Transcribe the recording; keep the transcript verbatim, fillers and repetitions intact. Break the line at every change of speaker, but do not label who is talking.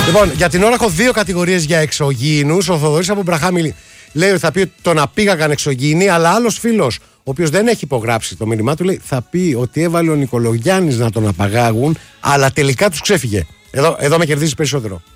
Λοιπόν, για την ώρα έχω δύο κατηγορίες για εξωγήινους. Ο Θοδωρής από Μπραχάμι λέει ότι θα πει ότι τον απήγαγαν εξωγήινοι, αλλά άλλος φίλος, ο οποίος δεν έχει υπογράψει το μήνυμά του, λέει θα πει ότι έβαλε ο Νικολογιάννης να τον απαγάγουν, αλλά τελικά τους ξέφυγε. Εδώ, εδώ με κερδίζει περισσότερο.